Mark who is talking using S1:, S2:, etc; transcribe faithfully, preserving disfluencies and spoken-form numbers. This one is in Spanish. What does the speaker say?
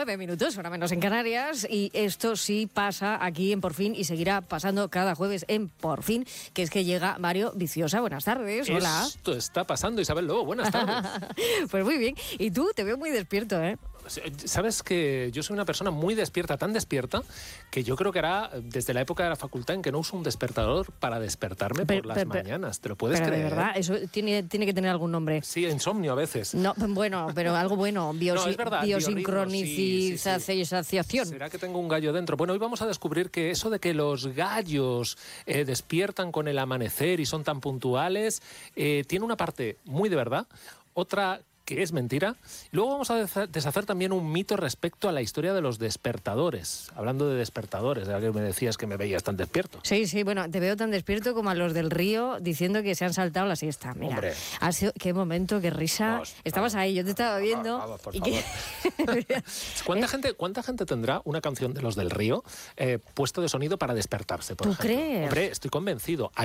S1: Nueve minutos, ahora menos en Canarias, y esto sí pasa aquí en Por Fin y seguirá pasando cada jueves en Por Fin, que es que llega Mario Viciosa. Buenas tardes, hola.
S2: Esto está pasando, Isabel Lobo, buenas tardes.
S1: Pues muy bien, y tú te veo muy despierto, ¿eh?
S2: Sabes que yo soy una persona muy despierta, tan despierta, que yo creo que era desde la época de la facultad en que no uso un despertador para despertarme
S1: Pero,
S2: por las
S1: pero,
S2: mañanas. ¿Te lo puedes
S1: pero
S2: creer?
S1: de verdad, eso tiene, tiene que tener algún nombre.
S2: Sí, insomnio a veces.
S1: No, bueno, pero algo bueno, biosi-
S2: No, es verdad,
S1: biosincronización.
S2: sí, sí, sí. ¿Será que tengo un gallo dentro? Bueno, hoy vamos a descubrir que eso de que los gallos eh, despiertan con el amanecer y son tan puntuales, eh, tiene una parte muy de verdad, otra que es mentira. Luego vamos a deshacer también un mito respecto a la historia de los despertadores. Hablando de despertadores, de que me decías que me veías tan despierto.
S1: Sí, sí, bueno, te veo tan despierto como a los del Río diciendo que se han saltado la siesta. Mira,
S2: Hombre.
S1: ha sido, qué momento, qué risa.
S2: Vamos,
S1: Estabas
S2: vamos,
S1: ahí, yo te estaba
S2: vamos,
S1: viendo.
S2: vamos, por
S1: y
S2: favor.
S1: que...
S2: ¿Cuánta gente, ¿Cuánta gente tendrá una canción de los del Río eh, puesto de sonido para despertarse, por
S1: ¿Tú
S2: ejemplo?
S1: crees?
S2: Hombre, estoy convencido.